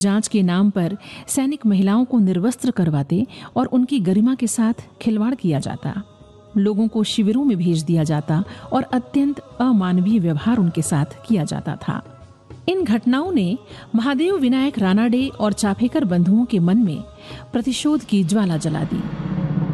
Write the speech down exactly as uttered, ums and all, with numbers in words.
जांच के नाम पर सैनिक महिलाओं को निर्वस्त्र करवाते और उनकी गरिमा के साथ खिलवाड़ किया जाता। लोगों को शिविरों में भेज दिया जाता और अत्यंत अमानवीय व्यवहार उनके साथ किया जाता था। इन घटनाओं ने महादेव विनायक रानाडे और चाफेकर बंधुओं के मन में प्रतिशोध की ज्वाला जला दी।